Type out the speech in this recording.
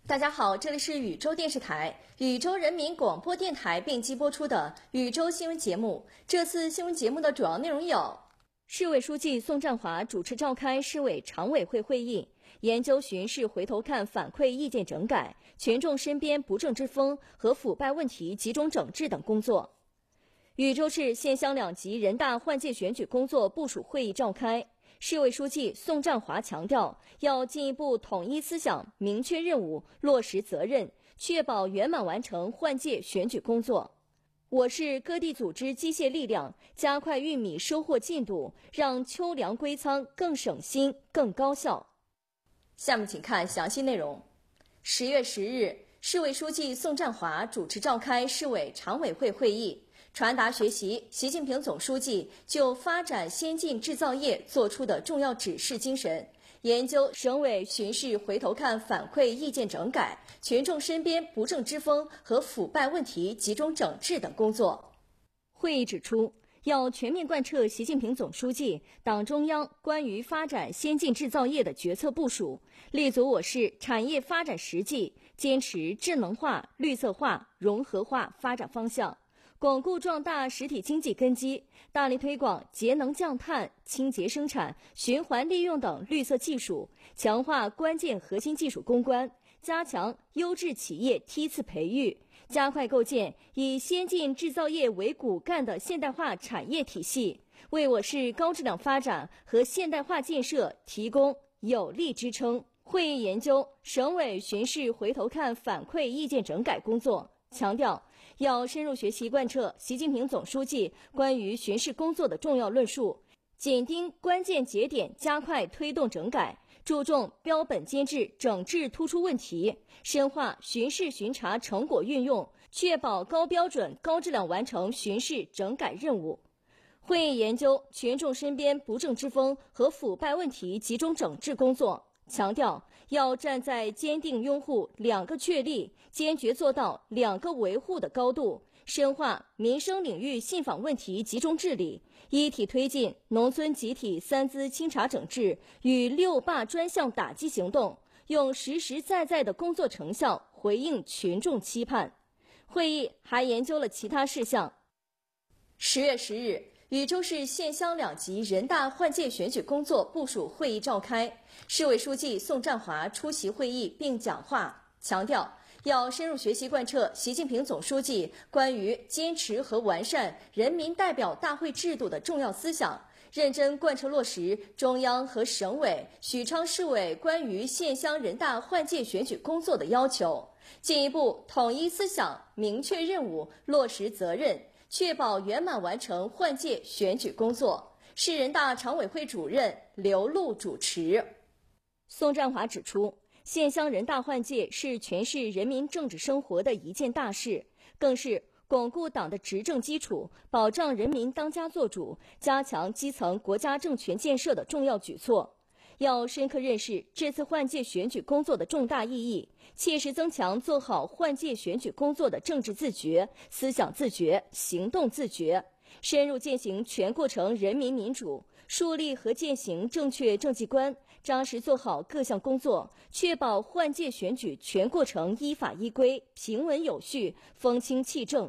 大家好，这里是宇宙电视台、宇宙人民广播电台并机播出的宇宙新闻节目。这次新闻节目的主要内容有：市委书记宋占华主持召开市委常委会会议，研究巡视回头看反馈意见整改、群众身边不正之风和腐败问题集中整治等工作。禹州市县乡两级人大换届选举工作部署会议召开，市委书记宋占华强调，要进一步统一思想，明确任务，落实责任，确保圆满完成换届选举工作。我市各地组织机械力量，加快玉米收获进度，让秋粮归仓更省心、更高效。下面请看详细内容。10月10日，市委书记宋占华主持召开市委常委会会议，传达学习习近平总书记就发展先进制造业作出的重要指示精神，研究省委巡视回头看反馈意见整改、群众身边不正之风和腐败问题集中整治等工作。会议指出，要全面贯彻习近平总书记、党中央关于发展先进制造业的决策部署，立足我市产业发展实际，坚持智能化、绿色化、融合化发展方向，巩固壮大实体经济根基，大力推广节能降碳、清洁生产、循环利用等绿色技术，强化关键核心技术攻关，加强优质企业梯次培育，加快构建以先进制造业为骨干的现代化产业体系，为我市高质量发展和现代化建设提供有力支撑。会议研究省委巡视回头看反馈意见整改工作，强调要深入学习贯彻习近平总书记关于巡视工作的重要论述，紧盯关键节点加快推动整改，注重标本兼治整治突出问题，深化巡视巡查成果运用，确保高标准高质量完成巡视整改任务。会议研究群众身边不正之风和腐败问题集中整治工作，强调要站在坚定拥护两个确立、坚决做到两个维护的高度，深化民生领域信访问题集中治理，一体推进农村集体三资清查整治与六罢专项打击行动，用实实在在的工作成效回应群众期盼。会议还研究了其他事项。10月10日，禹州市县乡两级人大换届选举工作部署会议召开，市委书记宋占华出席会议并讲话，强调要深入学习贯彻习近平总书记关于坚持和完善人民代表大会制度的重要思想，认真贯彻落实中央和省委、许昌市委关于县乡人大换届选举工作的要求，进一步统一思想，明确任务，落实责任，确保圆满完成换届选举工作。市人大常委会主任刘璐主持。宋占华指出，县乡人大换届是全市人民政治生活的一件大事，更是巩固党的执政基础，保障人民当家作主，加强基层国家政权建设的重要举措。要深刻认识这次换届选举工作的重大意义，切实增强做好换届选举工作的政治自觉、思想自觉、行动自觉，深入践行全过程人民民主，树立和践行正确政绩观，扎实做好各项工作，确保换届选举全过程依法依规、平稳有序、风清气正、